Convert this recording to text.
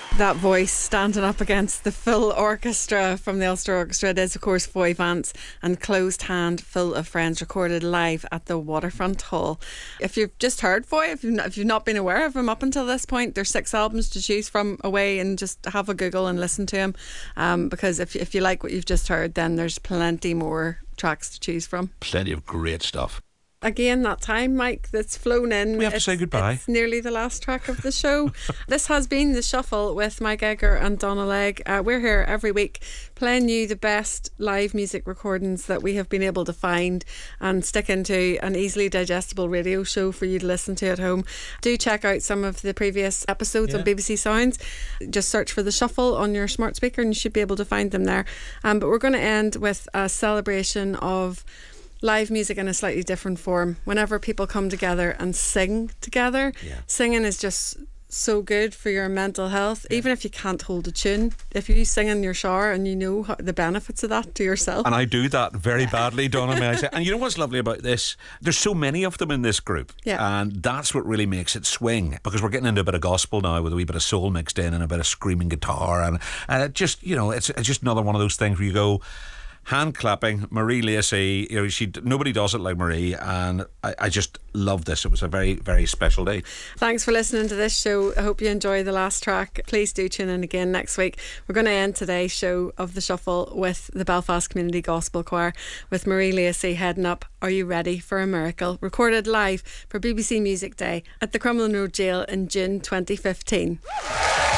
That voice standing up against the full orchestra from the Ulster Orchestra. It is, of course, Foy Vance and Closed Hand Full of Friends, recorded live at the Waterfront Hall. If you've just heard Foy, if you've not been aware of him up until this point, there's 6 albums to choose from away, and just have a Google and listen to him, because if you like what you've just heard, then there's plenty more tracks to choose from. Plenty of great stuff. Again, that time, Mike, that's flown in. We have to say goodbye. It's nearly the last track of the show. This has been The Shuffle with Mike Egger and Donna Legg. We're here every week playing you the best live music recordings that we have been able to find and stick into an easily digestible radio show for you to listen to at home. Do check out some of the previous episodes on BBC Sounds. Just search for The Shuffle on your smart speaker and you should be able to find them there. But we're going to end with a celebration of live music in a slightly different form. Whenever people come together and sing together, singing is just so good for your mental health. Even if you can't hold a tune, if you sing in your shower and you know the benefits of that to yourself. And I do that very badly, Donna, may I say. And you know what's lovely about this? There's so many of them in this group, and that's what really makes it swing, because we're getting into a bit of gospel now with a wee bit of soul mixed in and a bit of screaming guitar, and it just, you know, it's just another one of those things where you go, hand clapping, Marie Lacey, you know, nobody does it like Marie, and I just love this. It was a very, very special day. Thanks for listening to this show. I hope you enjoy the last track. Please do tune in again next week. We're going to end today's show of The Shuffle with the Belfast Community Gospel Choir, with Marie Lacey heading up Are You Ready for a Miracle, recorded live for BBC Music Day at the Crumlin Road Jail in June 2015.